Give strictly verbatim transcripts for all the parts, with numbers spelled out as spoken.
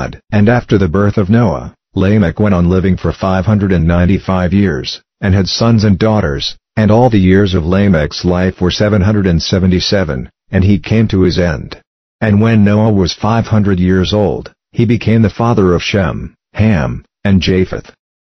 God. And after the birth of Noah, Lamech went on living for five hundred ninety-five years, and had sons and daughters, and all the years of Lamech's life were seven hundred seventy-seven, and he came to his end. And when Noah was five hundred years old, he became the father of Shem, Ham, and Japheth.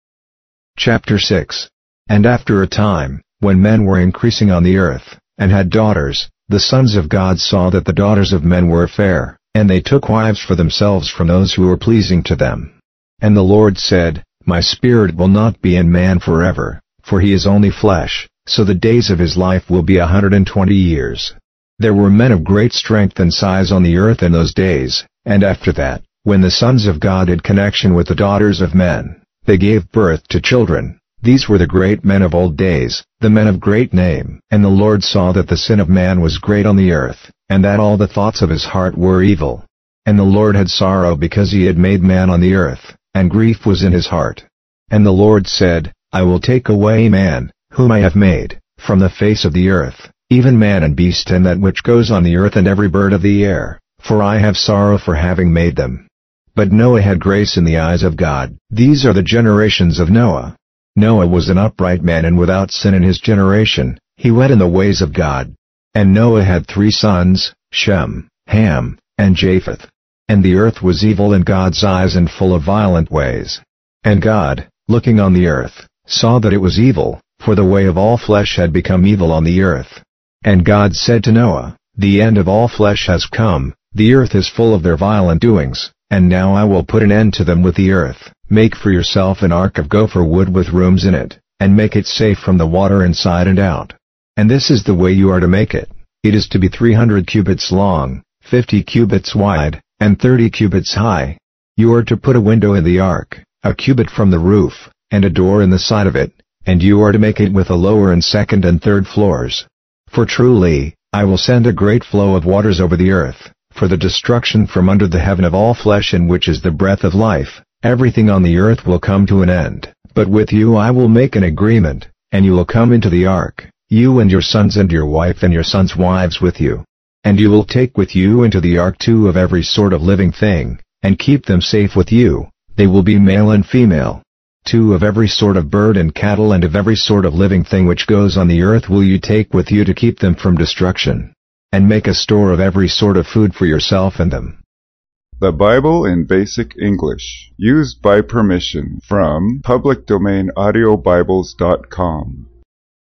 Chapter six. And after a time, when men were increasing on the earth, and had daughters, the sons of God saw that the daughters of men were fair, and they took wives for themselves from those who were pleasing to them. And the Lord said, My spirit will not be in man forever, for he is only flesh, so the days of his life will be a hundred and twenty years. There were men of great strength and size on the earth in those days, and after that, when the sons of God had connection with the daughters of men, they gave birth to children. These were the great men of old days, the men of great name. And the Lord saw that the sin of man was great on the earth, and that all the thoughts of his heart were evil. And the Lord had sorrow because he had made man on the earth, and grief was in his heart. And the Lord said, I will take away man, whom I have made, from the face of the earth, even man and beast and that which goes on the earth and every bird of the air, for I have sorrow for having made them. But Noah had grace in the eyes of God. These are the generations of Noah. Noah was an upright man and without sin in his generation, he went in the ways of God. And Noah had three sons, Shem, Ham, and Japheth. And the earth was evil in God's eyes and full of violent ways. And God, looking on the earth, saw that it was evil, for the way of all flesh had become evil on the earth. And God said to Noah, The end of all flesh has come, the earth is full of their violent doings, and now I will put an end to them with the earth. Make for yourself an ark of gopher wood with rooms in it, and make it safe from the water inside and out. And this is the way you are to make it. It is to be three hundred cubits long, fifty cubits wide, and thirty cubits high. You are to put a window in the ark, a cubit from the roof, and a door in the side of it, and you are to make it with a lower and second and third floors. For truly, I will send a great flow of waters over the earth, for the destruction from under the heaven of all flesh in which is the breath of life. Everything on the earth will come to an end, but with you I will make an agreement, and you will come into the ark, you and your sons and your wife and your sons' wives with you. And you will take with you into the ark two of every sort of living thing, and keep them safe with you, they will be male and female. Two of every sort of bird and cattle and of every sort of living thing which goes on the earth will you take with you to keep them from destruction. And make a store of every sort of food for yourself and them. The Bible in Basic English, used by permission from public domain audio bibles dot com.